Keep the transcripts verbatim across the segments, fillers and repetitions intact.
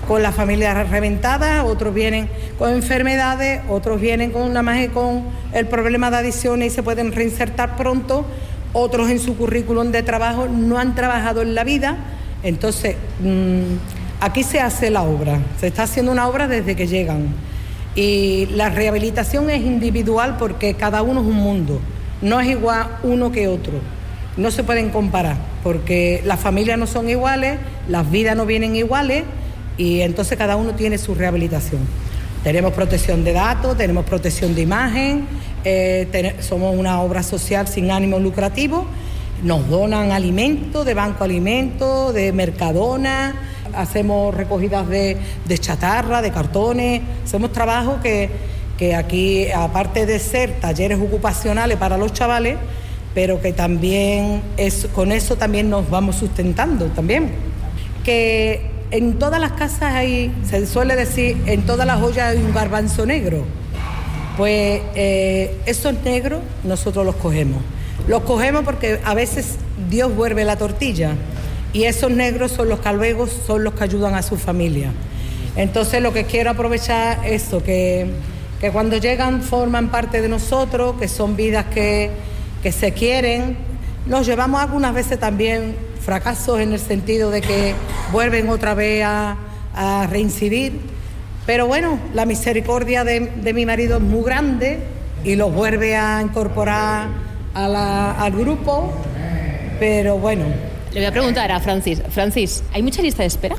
con la familia reventada, otros vienen con enfermedades, otros vienen con una más con el problema de adicciones y se pueden reinsertar pronto, otros en su currículum de trabajo no han trabajado en la vida. Entonces, mmm, aquí se hace la obra, se está haciendo una obra desde que llegan. Y la rehabilitación es individual porque cada uno es un mundo, no es igual uno que otro. No se pueden comparar porque las familias no son iguales, las vidas no vienen iguales y entonces cada uno tiene su rehabilitación. Tenemos protección de datos, tenemos protección de imagen, eh, ten- somos una obra social sin ánimo lucrativo, nos donan alimentos, de Banco Alimentos, de Mercadona, hacemos recogidas de, de chatarra, de cartones, hacemos trabajo que, que aquí, aparte de ser talleres ocupacionales para los chavales, pero que también es, con eso también nos vamos sustentando también. Que en todas las casas hay, se suele decir, en todas las ollas hay un garbanzo negro. Pues eh, esos negros nosotros los cogemos. Los cogemos porque a veces Dios vuelve la tortilla y esos negros son los que luego son los que ayudan a su familia. Entonces lo que quiero aprovechar es eso, que, que cuando llegan forman parte de nosotros, que son vidas que... que se quieren. Nos llevamos algunas veces también fracasos en el sentido de que vuelven otra vez a, a reincidir, pero bueno, la misericordia de, de mi marido es muy grande y los vuelve a incorporar a la, al grupo, pero bueno. Le voy a preguntar a Francis. Francis, ¿hay mucha lista de espera?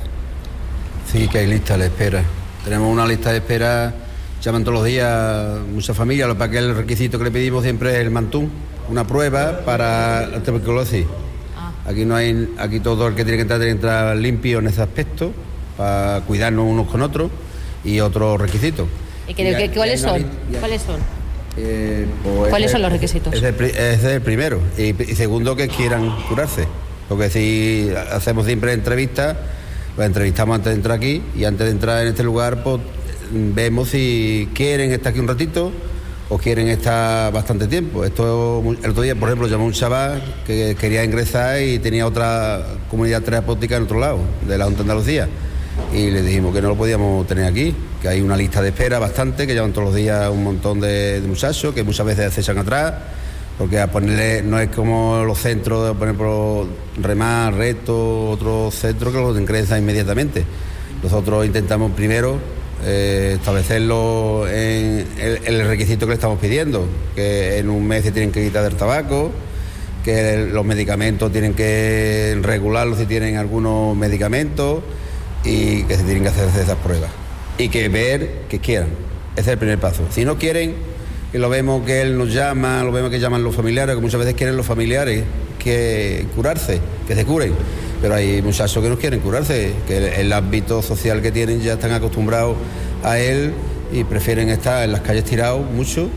Sí, que hay lista de espera. Tenemos una lista de espera, llaman todos los días muchas familias, lo para que el requisito que le pedimos siempre es el mantún, una prueba para la tuberculosis. Ah. Aquí no hay, aquí todo el que tiene que entrar tiene que entrar limpio en ese aspecto, para cuidarnos unos con otros, y otros requisitos. ¿Y que, y que, cuáles son? Ya, ¿Cuáles son? Eh, pues ¿Cuáles es, son los requisitos? Es el, es el primero. Y, y segundo, que quieran curarse. Porque si hacemos siempre entrevistas, pues entrevistamos antes de entrar aquí, y antes de entrar en este lugar, pues vemos si quieren estar aquí un ratito o quieren estar bastante tiempo. Esto, el otro día, por ejemplo, llamó un chaval que quería ingresar y tenía otra comunidad terapéutica en otro lado, de la Junta de Andalucía, y le dijimos que no lo podíamos tener aquí, que hay una lista de espera bastante, que llevan todos los días un montón de, de muchachos, que muchas veces se echan atrás, porque a ponerle, no es como los centros, por ejemplo, Remar, Reto, otros centros que los ingresan inmediatamente. Nosotros intentamos primero Eh, establecerlo en el, el requisito que le estamos pidiendo, que en un mes se tienen que quitar del tabaco, que los medicamentos tienen que regularlos si tienen algunos medicamentos y que se tienen que hacer esas pruebas y que ver que quieran. Ese es el primer paso. Si no quieren, que lo vemos que él nos llama, lo vemos que llaman los familiares, que muchas veces quieren los familiares que curarse, que se curen. Pero hay muchachos que no quieren curarse, que el, el ámbito social que tienen ya están acostumbrados a él y prefieren estar en las calles tirados mucho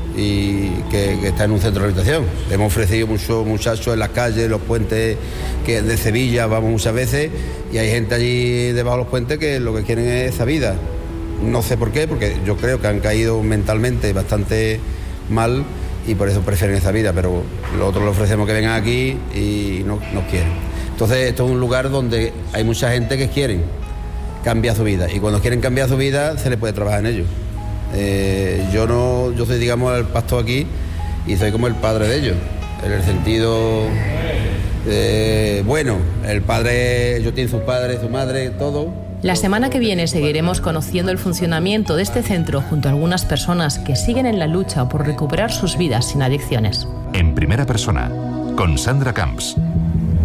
y que, que estar en un centro de rehabilitación. Le hemos ofrecido muchos muchachos en las calles, los puentes que de Sevilla vamos muchas veces, y hay gente allí debajo de los puentes que lo que quieren es esa vida. No sé por qué, porque yo creo que han caído mentalmente bastante mal y por eso prefieren esa vida, pero nosotros les ofrecemos que vengan aquí y no, no quieren. Entonces esto es un lugar donde hay mucha gente que quieren cambiar su vida, y cuando quieren cambiar su vida se les puede trabajar en ello. Eh, yo no, yo soy, digamos, el pastor aquí y soy como el padre de ellos, en el sentido eh, bueno, el padre, yo tengo su padre, su madre, todo. La semana que viene seguiremos conociendo el funcionamiento de este centro junto a algunas personas que siguen en la lucha por recuperar sus vidas sin adicciones. En primera persona, con Sandra Camps.